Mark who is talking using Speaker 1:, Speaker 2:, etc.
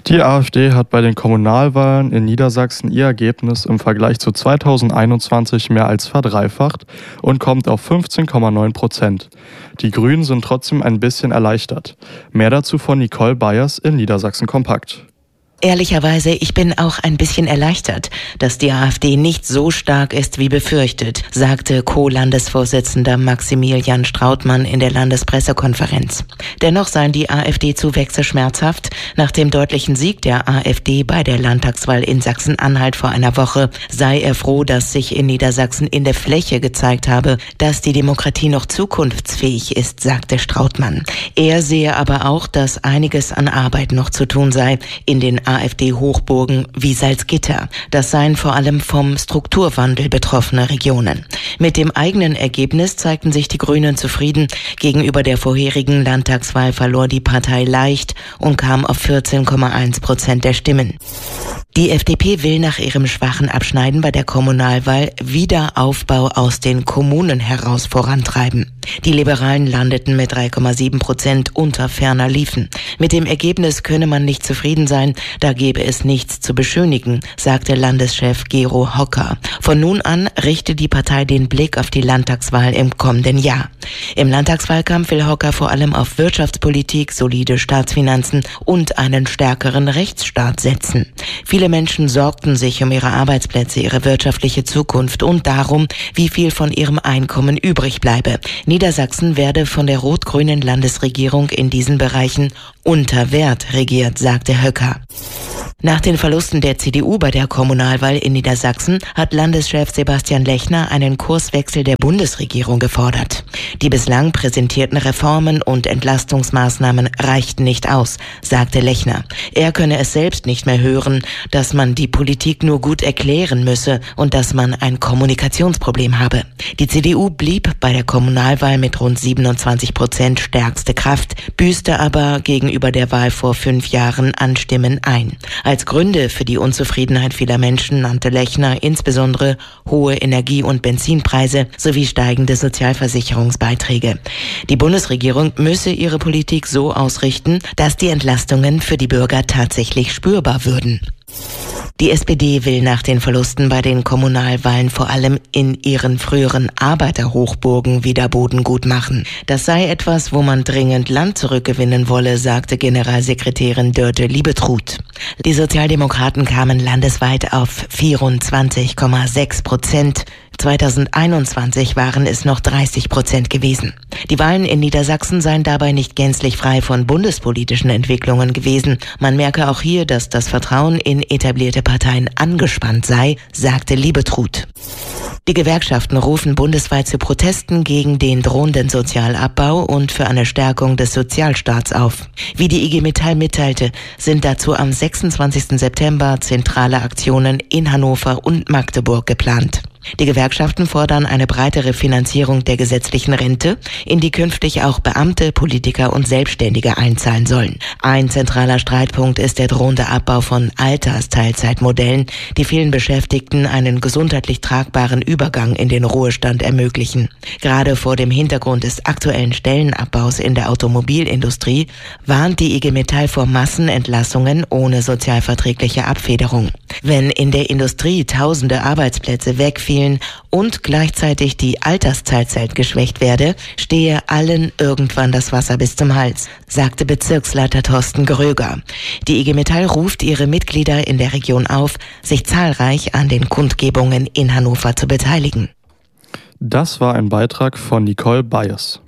Speaker 1: Die AfD hat bei den Kommunalwahlen in Niedersachsen ihr Ergebnis im Vergleich zu 2021 mehr als verdreifacht und kommt auf 15,9%. Die Grünen sind trotzdem ein bisschen erleichtert. Mehr dazu von Nicole Bayers in Niedersachsen Kompakt.
Speaker 2: Ehrlicherweise, ich bin auch ein bisschen erleichtert, dass die AfD nicht so stark ist wie befürchtet, sagte Co-Landesvorsitzender Maximilian Strautmann in der Landespressekonferenz. Dennoch seien die AfD-Zuwächse schmerzhaft. Nach dem deutlichen Sieg der AfD bei der Landtagswahl in Sachsen-Anhalt vor einer Woche sei er froh, dass sich in Niedersachsen in der Fläche gezeigt habe, dass die Demokratie noch zukunftsfähig ist, sagte Strautmann. Er sehe aber auch, dass einiges an Arbeit noch zu tun sei in den AfD-Hochburgen wie Salzgitter. Das seien vor allem vom Strukturwandel betroffene Regionen. Mit dem eigenen Ergebnis zeigten sich die Grünen zufrieden. Gegenüber der vorherigen Landtagswahl verlor die Partei leicht und kam auf 14,1% der Stimmen. Die FDP will nach ihrem schwachen Abschneiden bei der Kommunalwahl Wiederaufbau aus den Kommunen heraus vorantreiben. Die Liberalen landeten mit 3,7% unter ferner liefen. Mit dem Ergebnis könne man nicht zufrieden sein, da gebe es nichts zu beschönigen, sagte Landeschef Gero Hocker. Von nun an richte die Partei den Blick auf die Landtagswahl im kommenden Jahr. Im Landtagswahlkampf will Hocker vor allem auf Wirtschaftspolitik, solide Staatsfinanzen und einen stärkeren Rechtsstaat setzen. Viele Menschen sorgten sich um ihre Arbeitsplätze, ihre wirtschaftliche Zukunft und darum, wie viel von ihrem Einkommen übrig bleibe. Niedersachsen werde von der rot-grünen Landesregierung in diesen Bereichen unter Wert regiert, sagte Höcker. Nach den Verlusten der CDU bei der Kommunalwahl in Niedersachsen hat Landeschef Sebastian Lechner einen Kurswechsel der Bundesregierung gefordert. Die bislang präsentierten Reformen und Entlastungsmaßnahmen reichten nicht aus, sagte Lechner. Er könne es selbst nicht mehr hören, dass man die Politik nur gut erklären müsse und dass man ein Kommunikationsproblem habe. Die CDU blieb bei der Kommunalwahl mit rund 27% stärkste Kraft, büßte aber gegenüber der Wahl vor 5 Jahren an Stimmen ein. Als Gründe für die Unzufriedenheit vieler Menschen nannte Lechner insbesondere hohe Energie- und Benzinpreise sowie steigende Sozialversicherungsbeiträge. Die Bundesregierung müsse ihre Politik so ausrichten, dass die Entlastungen für die Bürger tatsächlich spürbar würden. Die SPD will nach den Verlusten bei den Kommunalwahlen vor allem in ihren früheren Arbeiterhochburgen wieder Boden gut machen. Das sei etwas, wo man dringend Land zurückgewinnen wolle, sagte Generalsekretärin Dörte Liebetrud. Die Sozialdemokraten kamen landesweit auf 24,6%. 2021 waren es noch 30% gewesen. Die Wahlen in Niedersachsen seien dabei nicht gänzlich frei von bundespolitischen Entwicklungen gewesen. Man merke auch hier, dass das Vertrauen in etablierte Parteien angespannt sei, sagte Liebetrud. Die Gewerkschaften rufen bundesweit zu Protesten gegen den drohenden Sozialabbau und für eine Stärkung des Sozialstaats auf. Wie die IG Metall mitteilte, sind dazu am 26. September zentrale Aktionen in Hannover und Magdeburg geplant. Die Gewerkschaften fordern eine breitere Finanzierung der gesetzlichen Rente, in die künftig auch Beamte, Politiker und Selbstständige einzahlen sollen. Ein zentraler Streitpunkt ist der drohende Abbau von Altersteilzeitmodellen, die vielen Beschäftigten einen gesundheitlich tragbaren Übergang in den Ruhestand ermöglichen. Gerade vor dem Hintergrund des aktuellen Stellenabbaus in der Automobilindustrie warnt die IG Metall vor Massenentlassungen ohne sozialverträgliche Abfederung. Wenn in der Industrie tausende Arbeitsplätze wegfielen und gleichzeitig die Altersteilzeit geschwächt werde, stehe allen irgendwann das Wasser bis zum Hals, sagte Bezirksleiter Thorsten Gröger. Die IG Metall ruft ihre Mitglieder in der Region auf, sich zahlreich an den Kundgebungen in Hannover zu beteiligen.
Speaker 1: Das war ein Beitrag von Nicole Bayers.